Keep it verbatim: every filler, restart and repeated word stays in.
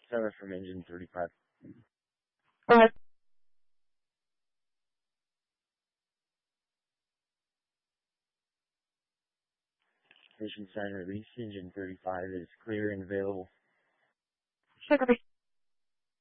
Center from engine thirty-five. Alright. Mission sign release, engine thirty-five is clear and available. Sugar.